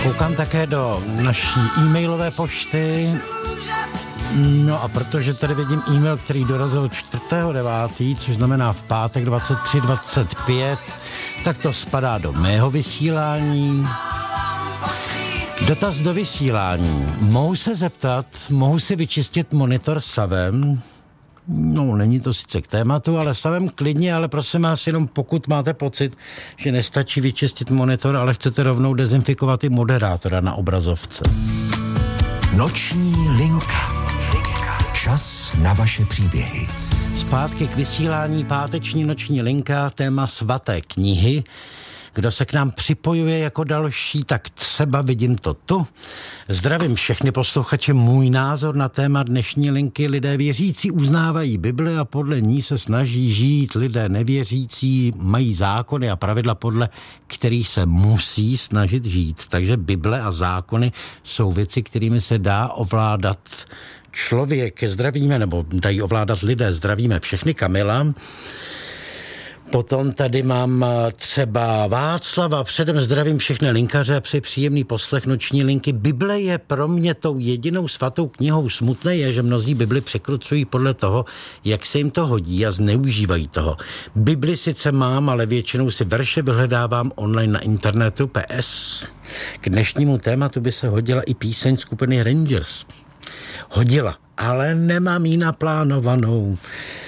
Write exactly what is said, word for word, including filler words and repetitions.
Koukám také do naší e-mailové pošty. No a protože tady vidím e-mail, který dorazil čtvrtého devátého, což znamená v pátek dvacet tři dvacet pět, tak to spadá do mého vysílání. Dotaz do vysílání. Mohu se zeptat, mohu si vyčistit monitor savem? No, není to sice k tématu, ale savem klidně, ale prosím vás, jenom pokud máte pocit, že nestačí vyčistit monitor, ale chcete rovnou dezinfikovat i moderátora na obrazovce. Noční linka. Čas na vaše příběhy. Zpátky k vysílání páteční noční linka, téma svaté knihy. Kdo se k nám připojuje jako další, tak třeba vidím to tu. Zdravím všechny posluchače. Můj názor na téma dnešní linky: lidé věřící uznávají Bibli a podle ní se snaží žít. Lidé nevěřící mají zákony a pravidla, podle kterých se musí snažit žít. Takže Bible a zákony jsou věci, kterými se dá ovládat člověk. Zdravíme, nebo dají ovládat lidé. Zdravíme všechny. Kamila. Potom tady mám třeba Václava. Předem zdravím všechny linkaře a přeji příjemný poslech noční linky. Bible je pro mě tou jedinou svatou knihou. Smutné je, že mnozí Bibli překrucují podle toho, jak se jim to hodí, a zneužívají toho. Bibli sice mám, ale většinou si verše vyhledávám online na internetu. P S. K dnešnímu tématu by se hodila i píseň skupiny Rangers. Hodila, ale nemám ji naplánovanou.